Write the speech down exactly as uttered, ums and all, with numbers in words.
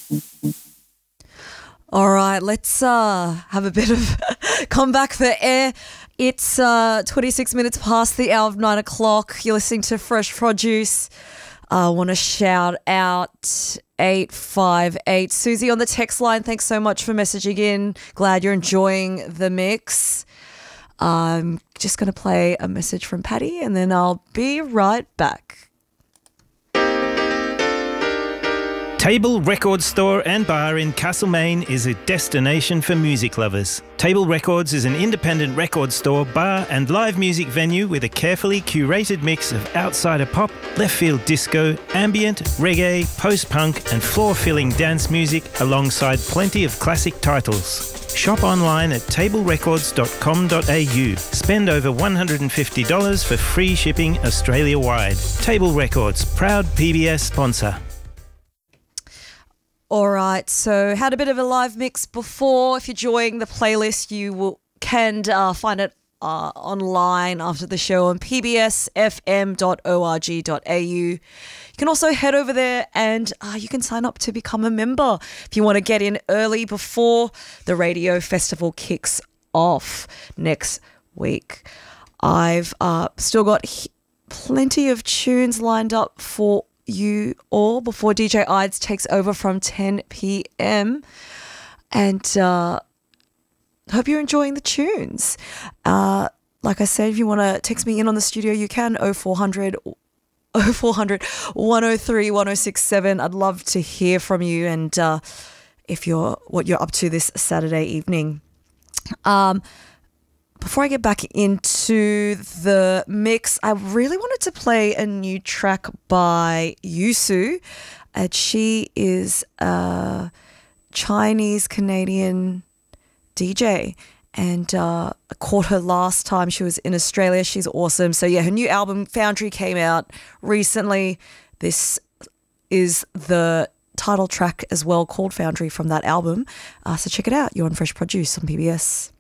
All right, let's uh, have a bit of come back for air. It's uh, twenty-six minutes past the hour of nine o'clock. You're listening to Fresh Produce. I want to shout out eight five eight. Susie on the text line, thanks so much for messaging in. Glad you're enjoying the mix. I'm just going to play a message from Patty and then I'll be right back. Table Record Store and Bar in Castlemaine is a destination for music lovers. Table Records is an independent record store, bar and live music venue with a carefully curated mix of outsider pop, left-field disco, ambient, reggae, post-punk and floor-filling dance music alongside plenty of classic titles. Shop online at table records dot com dot a u. Spend over one hundred fifty dollars for free shipping Australia-wide. Table Records, proud P B S sponsor. All right, so had a bit of a live mix before. If you're enjoying the playlist, you will can uh, find it uh, online after the show on p b s f m dot org dot a u. You can also head over there and uh, you can sign up to become a member if you want to get in early before the radio festival kicks off next week. I've uh, still got h- plenty of tunes lined up for you all before D J Ides takes over from ten p.m. and uh, hope you're enjoying the tunes. Uh, like I said, if you want to text me in on the studio, you can oh four hundred, oh four hundred, one oh three, one oh six seven. I'd love to hear from you and uh, if you're what you're up to this Saturday evening. Um, Before I get back into the mix, I really wanted to play a new track by Yusu. And she is a Chinese-Canadian D J. And uh, I caught her last time she was in Australia. She's awesome. So yeah, her new album, Foundry, came out recently. This is the title track as well, called Foundry, from that album. Uh, so check it out. You're on Fresh Produce on P B S.